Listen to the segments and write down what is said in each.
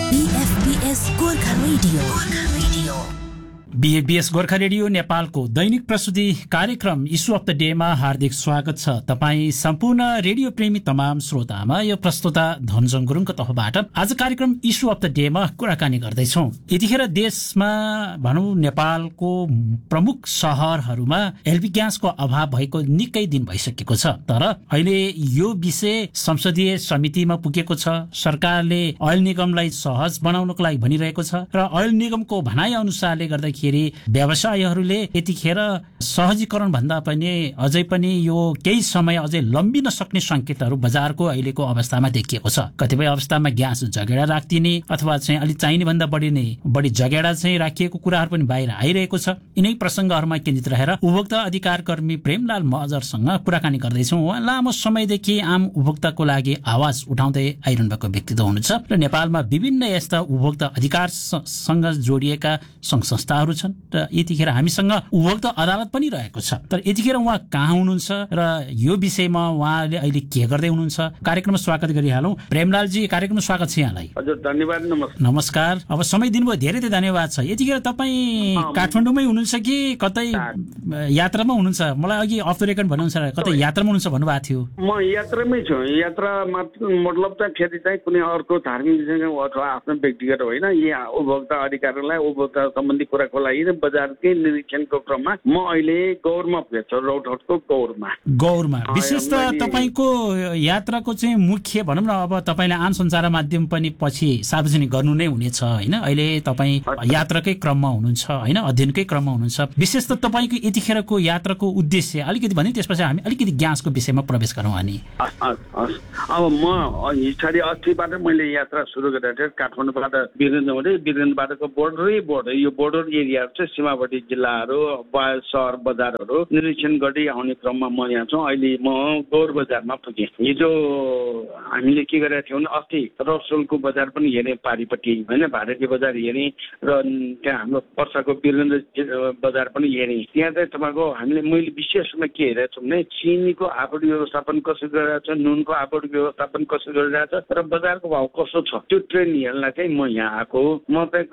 बीएफपीएस Gorkha radio बीएफपीएस Gorkha radio नेपालको दैनिक प्रस्तुति कार्यक्रम इस्यु अफ द डेमा हार्दिक स्वागत छ। तपाईँ सम्पूर्ण रेडियो प्रेमी तमाम श्रोतामा यो प्रस्तुता धनजङ गुरुङको तर्फबाट आज कार्यक्रम इस्यु अफ द डेमा कुराकानी गर्दैछौँ। यतिखेर देशमा भनौँ नेपालको प्रमुख शहरहरूमा एलपी ग्यासको अभाव भएको निकै दिन भइसकेको छ, तर अहिले यो विषय संसदीय समितिमा पुगेको छ। सरकारले ओइल निगमलाई सहज बनाउनको लागि भनिरहेको छ र ओइल निगमको भनाइ अनुसारले गर्दाखेरि व्यवसायीहरूले यतिखेर सहजीकरण भन्दा पनि अझै पनि यो केही समय अझै लम्बिन सक्ने संकेतहरू बजारको अहिलेको अवस्थामा देखिएको छ। कतिपय अवस्थामा ग्यास जगेडा राखिदिने अथवा चाहिँ अलि चाहिने भन्दा बढी जगेडा चाहिँ राखिएको कुराहरू पनि बाहिर आइरहेको छ। यिनै प्रसङ्गहरूमा केन्द्रित रहेर उपभोक्ता अधिकार कर्मी प्रेमलाल महजरसँग कुराकानी गर्दैछौँ। उहाँ लामो समयदेखि आम उपभोक्ताको लागि आवाज उठाउँदै आइरहनु भएको व्यक्तित्व हुनुहुन्छ र नेपालमा विभिन्न यस्ता उपभोक्ता अधिकारसँग जोडिएका सङ्घ संस्थाहरू छन् र यतिखेर हामीसँग उपभोक्ता अदालत पनि रहेको छ। तर यतिखेर उहाँ कहाँ हुनुहुन्छ र यो विषयमा उहाँले अहिले के गर्दै हुनुहुन्छ कार्यक्रममा स्वागत गरिहालौँ। प्रेमलालजी, कार्यक्रममा स्वागत छ यहाँलाई। हजुर, धन्यवाद। नमस्कार। अब समय दिनुभयो, धेरै धेरै धन्यवाद छ। यतिखेर तपाईँ काठमाडौँमै हुनुहुन्छ कि कतै यात्रामा हुनुहुन्छ? मलाई अघि अफ द रेकर्ड भन्नुहुन्छ कतै यात्रामा हुनुहुन्छ भन्नुभएको थियो। म यात्रामै छु। यात्रा मतलब चाहिँ फेरि चाहिँ कुनै अर्को धार्मिक अथवा आफ्नो व्यक्तिगत होइन, यहाँ उपभोक्ता अधिकारलाई उपभोक्ता सम्बन्धी कुराको लागि बजारकै निरीक्षणको क्रममा म अहिले गौरमा पुगेछु। रौतहटको गौरमा विशेष त तपाईँको यात्राको चाहिँ मुख्य भनौँ न, अब तपाईँले आम सञ्चार माध्यम पनि पछि सार्वजनिक गर्नु नै हुनेछ होइन? अहिले तपाईँ यात्राकै क्रममा हुनुहुन्छ होइन, अध्ययनकै क्रममा हुनुहुन्छ। विशेष त तपाईँको यतिखेरको यात्राको उद्देश्य अलिकति भने त्यसपछि हामी अलिकति ग्यासको विषयमा प्रवेश गरौँ अनि। अब म अस्तिबाट मैले यात्रा सुरु गरेको थिएँ काठमाडौँबाट वीरेन्द्र हुँदै, वीरेन्द्रबाटको बोर्डर यो बोर्डर एरियाहरू चाहिँ सीमावर्ती जिल्लाहरू, सहर बजारहरू निरीक्षण गर्दै आउने क्रममा म यहाँ छु। अहिले म गौर बजारमा पुगेँ। हिजो हामीले के गरेका थियौँ भने अस्ति रसुलको बजार पनि हेरेँ, पारिपट्टि होइन, भारतीय बजार हेरेँ र त्यहाँ हाम्रो पर्साको वीरेन्द्र बजार पनि हेरेँ। त्यहाँ चाहिँ तपाईँको मैले विशेष रूपमा के हेरेको छु भने चिनीको आपूर्ति व्यवस्थापन कसरी गरिरहेको छ, नुनको आपूर्ति व्यवस्थापन कसरी गरिरहेको छ र बजारको भाउ कस्तो छ, त्यो ट्रेन्ड हेर्नलाई चाहिँ म यहाँ आएको। म चाहिँ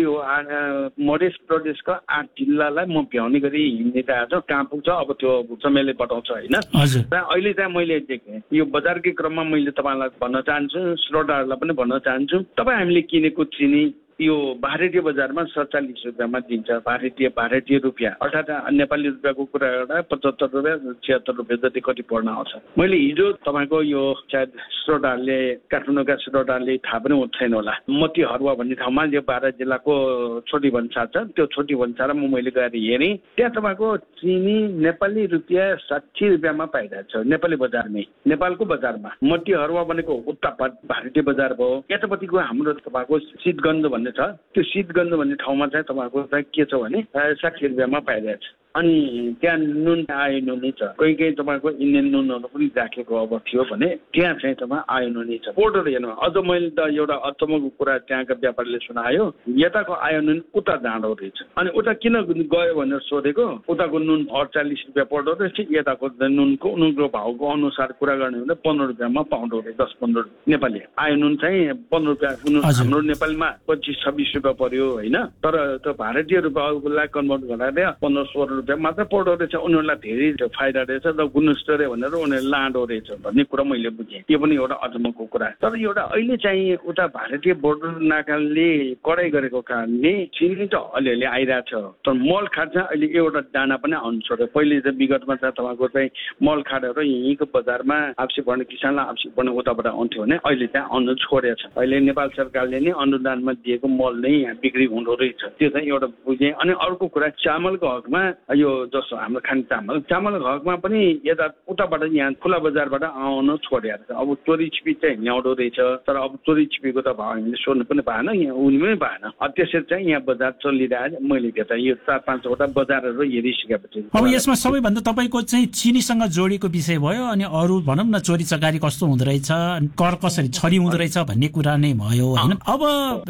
करिब मध्य प्रदेशका 8 जिल्लालाई म भ्याउने गरी हिँड्दै आएको छु। कहाँ पुग्छ अब त्यो समयले बताउँछ होइन। अहिले चाहिँ मैले देखेँ यो बजारकै क्रममा मैले तपाईँलाई भन्न चाहन्छु, श्रोताहरूलाई पनि भन्न चाहन्छु, तपाईँ हामीले किनेको चिनी यो भारतीय बजारमा 47 रुपियाँमा दिन्छ। भारतीय रुपियाँ अर्थात् नेपाली रुपियाँको कुरा गर्दा 75 रुपियाँ 76 रुपियाँ जति कति पर्न आउँछ। मैले हिजो तपाईँको यो सायद श्रोताहरूले, काठमाडौँका श्रोताहरूले थाहा पनि छैन होला, मती हरुवा भन्ने ठाउँमा यो 12 जिल्लाको छोटी भन्सार छ। त्यो छोटी भन्सारमा मैले गएर हेरेँ, त्यहाँ तपाईँको चिनी नेपाली रुपियाँ 60 रुपियाँमा पाइरहेको छ नेपाली बजारमै, नेपालको बजारमा। मती हरुवा भनेको उता भारतीय बजार भयो। यतापट्टिको हाम्रो तपाईँको शीतगन्ध भन्ने छ, त्यो शीतगन्ध भन्ने ठाउँमा चाहिँ तपाईँको चाहिँ के छ भने 60 रुपियाँमा पाइरहेको छ। अनि त्यहाँ नुन आयो नुनै छ, कोही तपाईँको इन्डियन नुनहरू पनि राखेको अब थियो भने त्यहाँ चाहिँ तपाईँ आयो नुनै छ। पोर्टर हेर्नु, अझ मैले त एउटा अचम्मको कुरा त्यहाँका व्यापारीले सुनायो, यताको आयो नुन उता जाँदो रहेछ। अनि उता किन गयो भनेर सोधेको, उताको नुन 48 रुपियाँ पर्दो रहेछ, यताको नुनको भाउको अनुसार कुरा गर्ने भने 15 रुपियाँमा पाउँदो रहेछ। 10-15 नेपाली आयो नुन चाहिँ 15 रुपियाँ, हाम्रो नेपालमा 25-26 रुपियाँ पर्यो होइन। तर त्यो भारतीय रुपियाँलाई कन्भर्ट गर्दा 15-16 रुपियाँ मात्र पर्दो रहेछ। उनीहरूलाई धेरै फाइदा रहेछ र गुणस्तरीय भनेर उनीहरूले लाँदो रहेछ भन्ने कुरा मैले बुझेँ। त्यो पनि एउटा अचम्मको कुरा। तर एउटा अहिले चाहिँ उता भारतीय बोर्डर नाकाले कडाइ गरेको कारणले चिनी त अलिअलि आइरहेछ, तर मल खाड चाहिँ अहिले एउटा दाना पनि आउनु छोड्यो। पहिले चाहिँ विगतमा चाहिँ तपाईँको चाहिँ मल खाडहरू यहीँको बजारमा आफसी पर्ने किसानलाई आफसी पर्ने उताबाट आउँथ्यो भने अहिले चाहिँ आउनु छोडेको छ। अहिले नेपाल सरकारले नै अनुदानमा दिएको मल नै यहाँ बिक्री हुँदो रहेछ, त्यो चाहिँ एउटा बुझेँ। अनि अर्को कुरा चामलको हकमा यो जस्तो हाम्रो खाने चामलको हकमा पनि यता उताबाट यहाँ खुला बजारबाट आउनु छोडेको छ। अब चोरी छिपी चाहिँ ल्याउँदो रहेछ, तर अब चोरी छिपीको त भाउ हामीले सोध्नु पनि भएन, यहाँ उनीमै भएन। त्यसरी चाहिँ यहाँ बजार चलिरहेको मैले देख्दा यो 4-5वटा बजारहरू हेरिसकेपछि। अब यसमा सबैभन्दा तपाईँको चाहिँ चिनीसँग जोडिएको विषय भयो, अनि अरू भनौँ न चोरी चकारी कस्तो हुँदो रहेछ, कर कसरी छरी हुँदो रहेछ भन्ने कुरा नै भयो होइन। अब जस्तै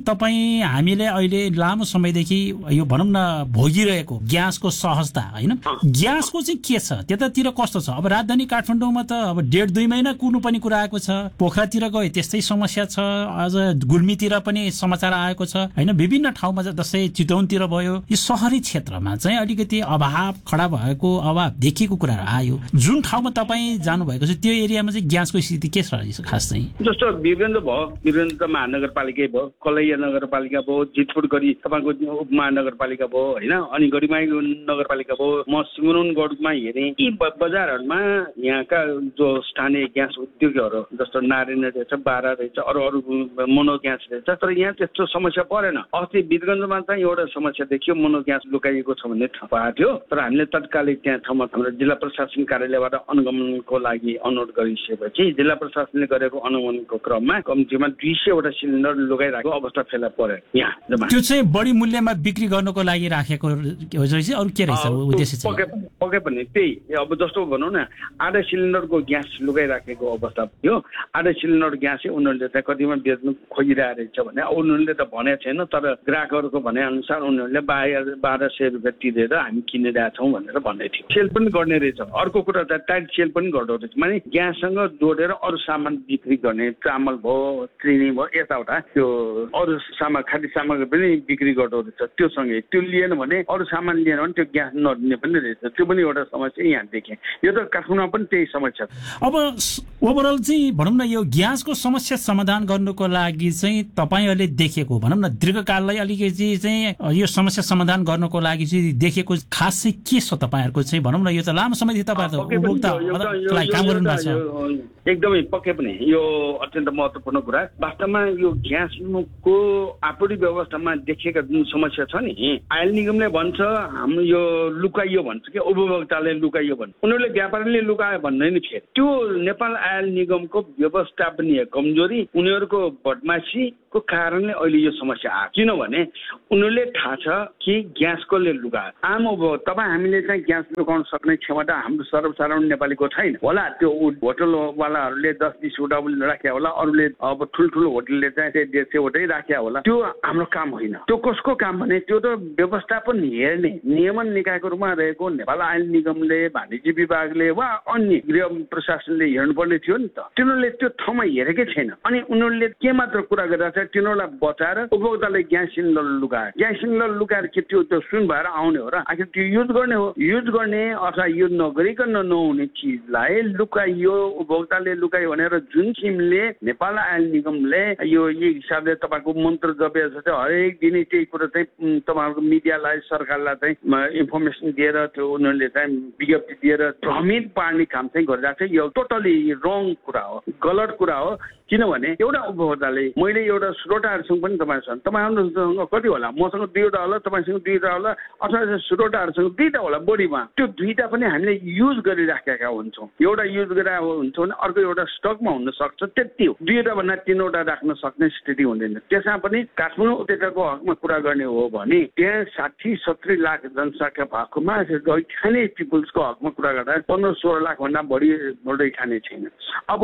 तपाईँ हामीले अहिले लामो समयदेखि यो भनौँ न भोगिरहेको ग्यासको सहजता होइन, ग्यासको चाहिँ के छ त्यतातिर कस्तो छ? अब राजधानी काठमाडौँमा त अब 1.5-2 महिना कुर्नु पनि कुरा आएको छ, पोखरातिर गए त्यस्तै समस्या छ, अझ गुल्मीतिर पनि समाचार आएको छ होइन, विभिन्न ठाउँमा जस्तै चितवनतिर भयो। यो शहरी क्षेत्रमा चाहिँ अलिकति अभाव खडा भएको अभाव देखिएको कुराहरू आयो। जुन ठाउँमा तपाईँ जानुभएको छ त्यो एरियामा चाहिँ ग्यासको स्थिति के छ खास चाहिँ? जस्तो वीरेन्द्र भयो, वीरेन्द्र महानगरपालिकै भयो, कलैया नगरपालिका भयो, जितपुर गरी तपाईँको उपमहानगरपालिका भयो होइन, अनि गढीमाई नगरपालिका भयो। म सिमरौनगढमा हेरेँ यी बजारहरूमा यहाँका जो स्थानीय ग्यास उद्योगहरू जस्तो नारायण रहेछ, बारा रहेछ, अरू मोनोग्यास रहेछ, तर यहाँ त्यस्तो समस्या परेन। अस्ति वीरगञ्जमा चाहिँ एउटा समस्या देखियो, मोनोग्यास लुकाइएको छ भन्ने थाहा पाएको थियो, तर हामीले तत्कालै त्यहाँ ठाउँमा हाम्रो जिल्ला प्रशासन कार्यालयबाट अनुगमनको लागि अनुरोध गरिसकेपछि जिल्ला प्रशासनले गरेको अनुगमनको क्रममा कम्तीमा 200वटा सिलिन्डर लुकाइरहेको अवस्था फेला पर्यो यहाँ। त्यो चाहिँ बढी मूल्यमा बिक्री गर्नको लागि राखेको रहेछ, अरू के रहेछ उद्देश्य चाहिँ? पक्कै पनि त्यही। अब जस्तो भनौँ न, आधा सिलिन्डरको ग्यास लुकाइराखेको अवस्था थियो। आधा सिलिन्डर ग्यास चाहिँ उनीहरूले चाहिँ कतिमा बेच्नु खोजिरहेको रहेछ भने उनीहरूले त भनेको छैन, तर ग्राहकहरूको भने अनुसार उनीहरूले 1200 रुपियाँ तिरेर हामी किनिरहेछौँ भनेर भन्दै थियो। सेल पनि गर्ने रहेछ। अर्को कुरा त टाइट सेल पनि गर्दो रहेछ, माने ग्याससँग जोडेर अरू सामान बिक्री गर्ने, चामल भयो, चिनी भयो, यताउता त्यो अरू सामान खाद्य सामग्री पनि बिक्री गर्दो रहेछ। त्यो सँगै त्यो लिएन भने अरू सामान लिएन भने त्यो ग्यास नदिने पनि रहेछ। त्यो पनि एउटा समस्या यहाँ देखेँ। यो त काठमाडौँमा पनि त्यही समस्या छ। अब ओभरअल चाहिँ भनौँ न यो ग्यासको समस्या समाधान गर्नुको लागि चाहिँ तपाईँहरूले देखेको भनौँ न दीर्घकाललाई अलिकति चाहिँ यो समस्या समाधान गर्नुको लागि चाहिँ देखेको खास चाहिँ के छ तपाईँहरूको चाहिँ भनौँ न? यो त लामो समयदेखि तपाईँहरू उपभोक्तालाई काम गर्नु भएको छ। एकदमै पक्कै पनि यो अत्यन्त महत्त्वपूर्ण कुरा। वास्तवमा यो ग्यासको आपूर्ति व्यवस्थामा देखिएका जुन समस्या छ नि, आयल निगमले भन्छ हाम्रो यो लुकाइयो भन्छ कि उपभोक्ताले लुकाइयो भन्छ, उनीहरूले व्यापारीले लुकायो भन्दैन नि। फेरि त्यो नेपाल आयल निगमको व्यवस्थापनीय कमजोरी, उनीहरूको बदमासीको कारणले अहिले यो समस्या आयो। किनभने उनीहरूले थाहा छ कि ग्यास कसले लुकायो। आम उपभोक्ता तपाईँ हामीले चाहिँ ग्यास लुकाउन सक्ने क्षमता हाम्रो सर्वसाधारण नेपालीको छैन होला। त्यो होटलवालाहरूले 10-20 वटा राख्या होला, अरूले अब ठुल्ठुलो होटलले चाहिँ 150 वटै राख्या होला। त्यो हाम्रो काम होइन। त्यो कसको काम भने त्यो त व्यवस्थापन हेर्ने नियमन निकायको रूपमा रहेको नेपाल आयल निगमले, वाणिज्य विभागले वा अन्य गृह प्रशासनले हेर्नुपर्ने थियो नि त। तिनीहरूले त्यो ठाउँमा हेरेकै छैन। अनि उनीहरूले के मात्र कुरा गरिरहेको छ, तिनीहरूलाई बचाएर उपभोक्ताले ग्यास सिलिन्डर लुकायो। ग्यास सिलिन्डर लुकाएर के त्यो सुन भएर आउने हो र? आखिर त्यो युज गर्ने हो। युज गर्ने अथवा युज नगरिकन नहुने चिजलाई लुकाइयो, उपभोक्ताले लुकायो भनेर जुन किसिमले नेपाल आयल निगमले यो हिसाबले तपाईँको मन्त्र जपेर चाहिँ हरेक दिनै त्यही कुरो चाहिँ तपाईँहरूको मिडियालाई, सरकारलाई चाहिँ इन्फर्मेसन दिएर त्यो उनीहरूले चाहिँ विज्ञप्ति दिएर भ्रमित पार्ने काम चाहिँ गरिरहेको छ। यो टोटली रङ कुरा हो, गलत कुरा हो। किनभने एउटा उपभोक्ताले, मैले एउटा श्रोताहरूसँग पनि तपाईँसँग कति होला, मसँग 2वटा होला, तपाईँसँग 2वटा होला, अथवा श्रोताहरूसँग 2टा होला बढीमा। त्यो 2टा पनि हामीले युज गरिराखेका हुन्छौँ। एउटा युज गरेर हुन्छ भने अर्को एउटा स्टकमा हुन सक्छ, त्यति हो। 2वटा भन्दा 3वटा राख्न सक्ने स्थिति हुँदैन। त्यसमा पनि काठमाडौँ उपत्यकाको हकमा कुरा गर्ने हो भने त्यहाँ 60-70 लाख जनसङ्ख्या भएकोमा खाने पिपुल्सको हकमा कुरा गर्दा 15-16 लाख भन्दा बढी बढी खाने छैन। अब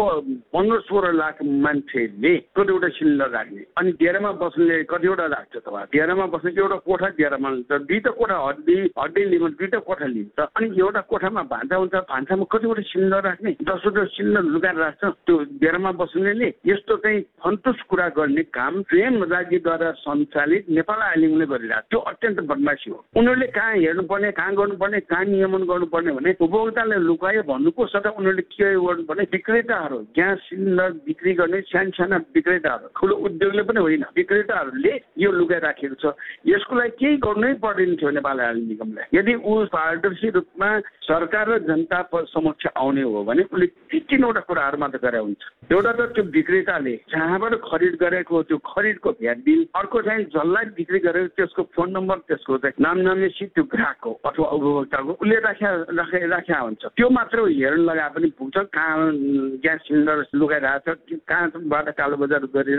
15-16 लाख मान्छेले कतिवटा सिलिन्डर राख्ने, अनि डेरामा बस्ने कतिवटा राख्छ तपाईँ? डेरामा बस्ने एउटा कोठा डेरामा लिन्छ, 2टा कोठा हड्डी लिन्छ, 2टा कोठा लिन्छ, अनि एउटा कोठामा भान्सा हुन्छ, भान्सामा कतिवटा सिलिन्डर राख्ने? 10वटा सिलिन्डर लुकाएर राख्छ त्यो डेरामा बस्नेले। यस्तो चाहिँ सन्तोष कुरा गर्ने काम प्रेम राज्यद्वारा सञ्चालित नेपाल आयल निगमले गरिरहेको, त्यो अत्यन्त बदमासी हो। उनीहरूले कहाँ हेर्नुपर्ने, कहाँ गर्नुपर्ने, कहाँ नियमन गर्नुपर्ने भने उपभोक्ताले लुकायो भन्नुको सट्टा उनीहरूले के गर्नुपर्ने, विक्रेताहरू, ग्यास सिलिन्डर बिक्री गर्ने साना विक्रेताहरू, ठुलो उद्योगले पनि होइन, विक्रेताहरूले यो लुकाइराखेको छ। यसको लागि केही गर्नै पर्दैन थियो नेपाल आयल निगमले। यदि ऊ पारदर्शी रूपमा सरकार र जनता समक्ष आउने हो भने उसले 3वटा कुराहरू मात्र गरे हुन्छ। एउटा त त्यो विक्रेताले जहाँबाट खरिद गरेको त्यो खरिदको भ्याट बिल, अर्को चाहिँ जसलाई बिक्री गरेको त्यसको फोन नम्बर, त्यसको चाहिँ नाम नमेसी त्यो ग्राहकको अथवा उपभोक्ताको उसले राख्या हुन्छ। त्यो मात्र हेर्न लगाए पनि पुग्छ कहाँ ग्यास सिलिन्डर लुकाइरहेको छ, कहाँबाट कालो बजार गरिरहेछ भन्ने कुरा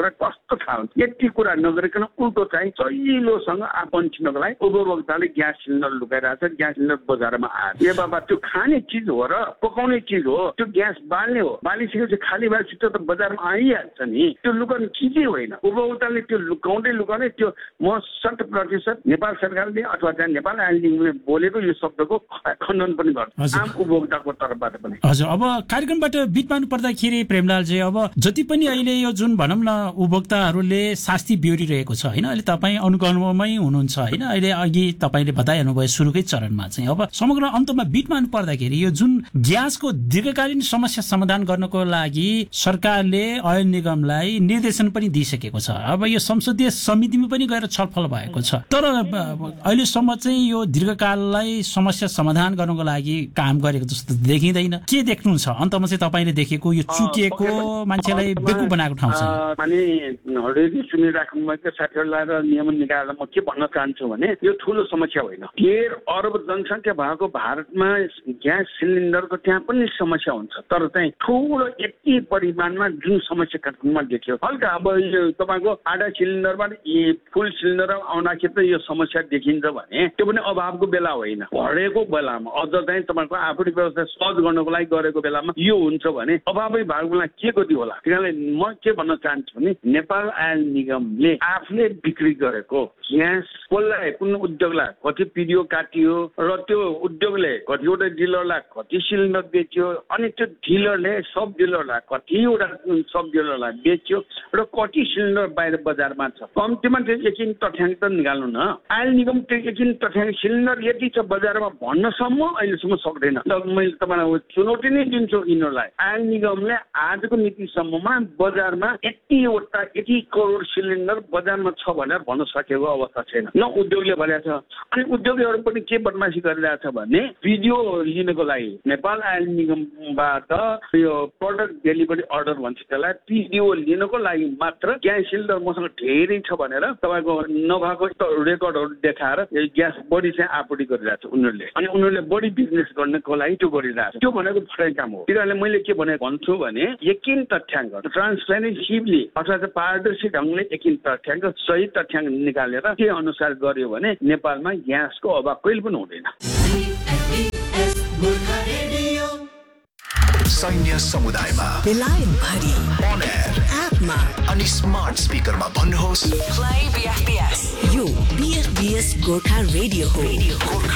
कुरा कस्तो थाहा हुन्छ यति कुरा नगरिकन उल्टो चाहिँ सजिलोसँग आफन्चिनको लागि उपभोक्ताले ग्यास सिलिन्डर लुकाइरहेछ ग्यास सिलिन्डर बजारमा आयो ए बाबा त्यो खाने चिज हो र पकाउने चिज हो त्यो ग्यास बाल्ने हो बालिसकेपछि खाली भएपछि त्यो त बजारमा आइहाल्छ नि त्यो लुकाउने चिजै होइन उपभोक्ताले त्यो लुकाउने त्यो म 100% नेपाल सरकारले अथवा चाहिँ नेपाल आइनले बोलेको यो शब्दको खण्डन पनि गर्छ आम उपभोक्ताको तर्फबाट पनि हजुर अब कार्यक्रमबाट बिट मार्नु पर्दाखेरि प्रेमलालजी अब जति पनि अहिले यो जुन भनौँ न उपभोक्ताहरूले शास्ति बिहोरिरहेको छ होइन अहिले तपाईँ अनुगमनमै हुनुहुन्छ होइन अहिले अघि तपाईँले बताइहाल्नु भयो सुरुकै चरणमा चाहिँ अब समग्र अन्तमा बिट मार्नु पर्दाखेरि यो जुन ग्यासको दीर्घकालीन समस्या समाधान गर्नको लागि सरकारले ऐन निगमलाई निर्देशन पनि दिइसकेको छ अब यो संसदीय समितिमा पनि गएर छलफल भएको छ तर अहिलेसम्म चाहिँ यो दीर्घकाललाई समस्या समाधान गर्नको लागि काम गरेको जस्तो देखिँदैन के देख्नुहुन्छ अन्तमा चाहिँ तपाईँले देखेको यो चुकिएको मान्छेलाई बेकुफ बनाएको ठाउँ छ अनि रेडियो सुनिराख्नु भएको साथीहरूलाई र नियमन निकायलाई म के भन्न चाहन्छु भने यो ठुलो समस्या होइन 1.5 अर्ब जनसङ्ख्या भएको भारतमा ग्यास सिलिन्डरको त्यहाँ पनि समस्या हुन्छ तर चाहिँ ठुलो यति परिमाणमा जुन समस्या काठमाडौँमा देखियो हल्का अब यो तपाईँको आधा सिलिन्डरबाट फुल सिलिन्डर आउँदाखेरि त यो समस्या देखिन्छ भने त्यो पनि अभावको बेला होइन भरेको बेलामा अझ चाहिँ तपाईँको आपूर्ति व्यवस्था सहज गर्नको लागि गरेको बेलामा यो हुन्छ भने अभावै भएको बेला के गति होला किनभने म के भन्न चाहन्छु भने नेपाल आयल निगमले आफूले बिक्री गरेको ग्यास कसलाई कुन उद्योगलाई कति पिडियो काटियो र त्यो उद्योगले कतिवटा डिलरलाई कति सिलिन्डर बेच्यो अनि त्यो डिलरले सब डिलरलाई कतिवटा सब डिलरलाई बेच्यो र कति सिलिन्डर बाहिर बजारमा छ कम्तीमा त्यो एकछिन तथ्याङ्क त निकाल्नु न आयल निगम त्यो एकछिन तथ्याङ्क सिलिन्डर यति छ बजारमा भन्नसम्म अहिलेसम्म सक्दैन मैले तपाईँलाई चुनौती नै दिन्छु यिनीहरूलाई आयल निगमले आजको नीतिसम्ममा बजारमा यति करोड सिलिन्डर बजारमा छ भनेर भन्न सकेको अवस्था छैन न उद्योगले भनेको छ अनि उद्योगहरू पनि के बदमासी गरिरहेछ भने भिडियो लिनको लागि नेपाल आयल निगमबाट यो प्रडक्ट डेलिभरी अर्डर भन्छ त्यसलाई पिडिओ लिनको लागि मात्र ग्यास सिलिन्डर मसँग धेरै छ भनेर तपाईँको नभएको रेकर्डहरू देखाएर ग्यास बढी चाहिँ आपूर्ति गरिरहेछ उनीहरूले अनि उनीहरूले बढी बिजनेस गर्नको लागि त्यो गरिरहेछ त्यो भनेको फरक काम हो किनभने मैले के भन्छु भने यकिन तथ्याङ्क ट्रान्सपेरेन्सीले अथवा पारदर्शी ढङ्गले यकिन तथ्याङ्क सही तथ्याङ्क निकालेर के अनुसार गर्यो भने नेपालमा ग्यासको अभाव कहिले पनि हुँदैन सैन्य समुदायमा बेलायत भरि अन एयर एपमा अनि स्मार्ट स्पिकरमा भन्नुहोस् प्ले बीएफबीएस यो बीएफबीएस गोर्खा रेडियो हो